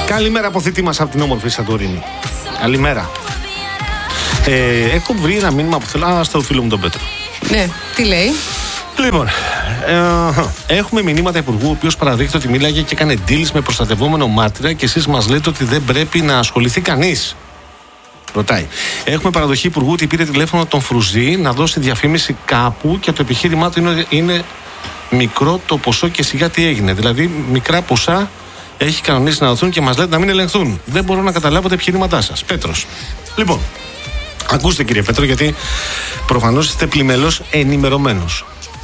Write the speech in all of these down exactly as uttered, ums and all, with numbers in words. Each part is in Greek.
Καλημέρα από θήτη μας από την όμορφη Σαντορίνη. Καλημέρα. Ε, έχω βρει ένα μήνυμα που θέλω να στο φίλο μου τον Πέτρο. Ναι, τι λέει? Λοιπόν, ε, έχουμε μηνύματα υπουργού, ο οποίος παραδείχθηκε ότι μίλαγε και έκανε deals με προστατευόμενο μάρτυρα και εσείς μας λέτε ότι δεν πρέπει να ασχοληθεί κανείς. Ρωτάει. Έχουμε παραδοχή υπουργού ότι πήρε τηλέφωνο τον Φρουζή να δώσει διαφήμιση κάπου και το επιχείρημά του είναι, είναι μικρό το ποσό και σιγά τι έγινε. Δηλαδή, μικρά ποσά έχει κανονίσει να δοθούν και μας λέτε να μην ελεγχθούν. Δεν μπορώ να καταλάβω τα επιχειρήματά σας. Πέτρος. Λοιπόν, ακούστε κύριε Πέτρο, γιατί προφανώς είστε πλημελώς ενημερωμένος.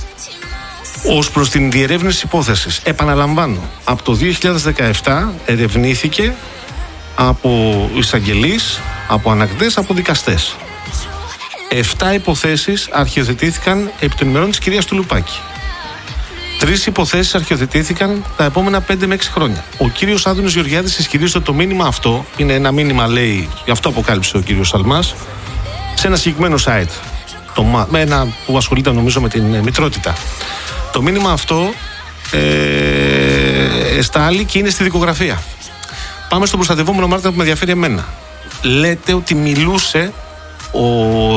Ως προς την διερεύνηση υπόθεσης, επαναλαμβάνω, από το δύο χιλιάδες δεκαεπτά ερευνήθηκε από εισαγγελείς, από ανακτές, από δικαστές. Εφτά υποθέσεις αρχιοθετήθηκαν επί των ημερών της κυρίας Τουλουπάκη. Τρεις υποθέσεις αρχιοθετήθηκαν τα επόμενα πέντε με έξι χρόνια. Ο κύριος Άδωνης Γεωργιάδης ισχυρίζεται ότι το μήνυμα αυτό είναι ένα μήνυμα, λέει, γι' αυτό αποκάλυψε ο κύριος Σαλμάς, σε ένα συγκεκριμένο site, το, με ένα που ασχολείται νομίζω με την μητρότητα. Το μήνυμα αυτό ε, εστάλει και είναι στη δικογραφία. Πάμε στον προστατευόμενο μάρτυρα που με ενδιαφέρει εμένα. Λέτε ότι μιλούσε ο,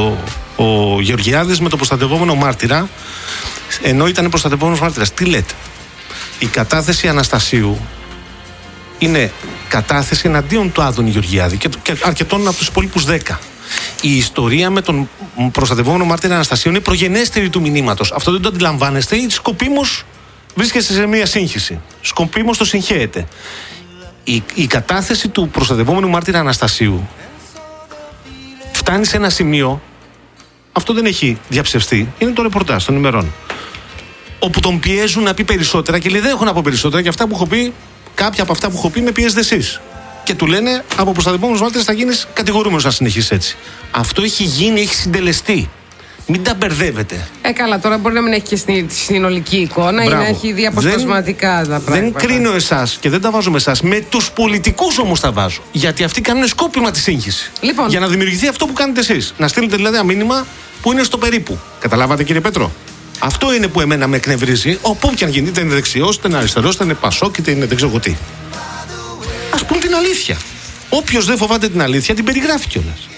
ο Γεωργιάδης με το προστατευόμενο μάρτυρα, ενώ ήταν προστατευόμενος μάρτυρας. Τι λέτε? Η κατάθεση Αναστασίου είναι κατάθεση εναντίον του Άδωνη Γεωργιάδη και, και αρκετών από τους υπόλοιπους δέκα. Η ιστορία με τον προστατευόμενο μάρτυρα Αναστασίου είναι προγενέστερη του μηνύματος. Αυτό δεν το αντιλαμβάνεστε ή σκοπίμως βρίσκεστε σε μια σύγχυση. Σκοπίμως το συγχαίετε. Η, η κατάθεση του προστατευόμενου μάρτυρα Αναστασίου φτάνει σε ένα σημείο, αυτό δεν έχει διαψευστεί, είναι το ρεπορτάζ των ημερών, όπου τον πιέζουν να πει περισσότερα και λέει δεν έχω να πω περισσότερα και αυτά που έχω πει, κάποια από αυτά που έχω πει με πιέζετε εσείς. Και του λένε από προστατευόμενος μάρτυρας θα γίνεις κατηγορούμενος να συνεχίσεις έτσι. Αυτό έχει γίνει, έχει συντελεστεί. Μην τα μπερδεύετε. Ε, καλά, τώρα μπορεί να μην έχει και στην συνολική εικόνα. Μπράβο. Ή να έχει διαποσπασματικά τα πράγματα. Δεν κρίνω εσάς και δεν τα βάζω με εσάς. Με τους πολιτικούς όμως τα βάζω. Γιατί αυτοί κάνουν σκόπιμα τη σύγχυση. Λοιπόν. Για να δημιουργηθεί αυτό που κάνετε εσείς. Να στείλετε δηλαδή ένα μήνυμα που είναι στο περίπου. Καταλάβατε κύριε Πέτρο? Αυτό είναι που εμένα με εκνευρίζει. Όπου και αν γίνει, είτε είναι δεξιός, είτε είναι αριστερός, είτε είναι πασόκ, είτε είναι δεν ξέρω τι. Ας πούμε την αλήθεια. Όποιος δεν φοβάται την αλήθεια την περιγράφει κιόλας.